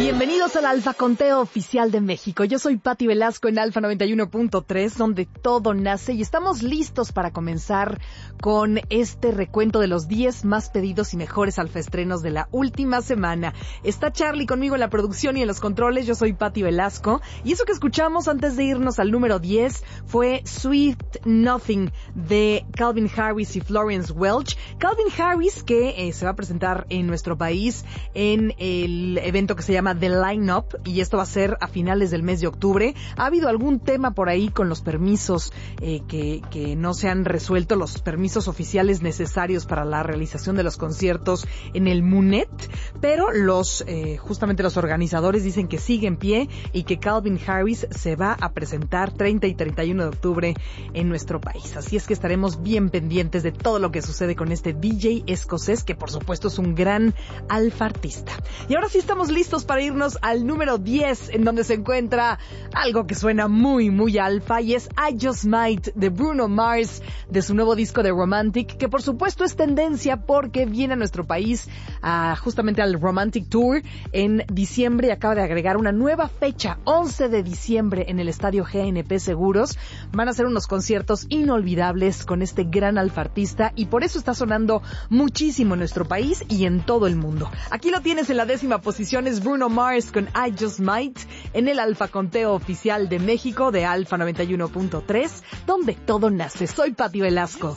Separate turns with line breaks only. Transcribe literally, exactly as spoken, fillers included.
Bienvenidos al Alfa Conteo Oficial de México. Yo soy Pati Velasco en Alfa noventa y uno punto tres, donde todo nace, y estamos listos para comenzar con este recuento de los diez más pedidos y mejores alfaestrenos de la última semana. Está Charlie conmigo en la producción y en los controles. Yo soy Pati Velasco, y eso que escuchamos antes de irnos al número diez fue Sweet Nothing de Calvin Harris y Florence Welch. Calvin Harris, que eh, se va a presentar en nuestro país en el evento que se llama The Line-Up, y esto va a ser a finales del mes de octubre. Ha habido algún tema por ahí con los permisos eh, que, que no se han resuelto, los permisos oficiales necesarios para la realización de los conciertos en el MUNET, pero los eh, justamente los organizadores dicen que sigue en pie y que Calvin Harris se va a presentar treinta y treinta y uno de octubre en nuestro país. Así es que estaremos bien pendientes de todo lo que sucede con este D J escocés, que por supuesto es un gran alfa artista. Y ahora sí estamos listos para irnos al número diez, en donde se encuentra algo que suena muy, muy alfa, y es I Just Might de Bruno Mars, de su nuevo disco de Romantic, que por supuesto es tendencia porque viene a nuestro país uh, justamente al Romantic Tour en diciembre, y acaba de agregar una nueva fecha, once de diciembre, en el estadio G N P Seguros. Van a ser unos conciertos inolvidables con este gran alfa artista, y por eso está sonando muchísimo en nuestro país y en todo el mundo. Aquí lo tienes en la décima posición, es Bruno Mars con I Just Might en el Alfa Conteo Oficial de México de Alfa noventa y uno punto tres, donde todo nace. Soy Pati Velasco.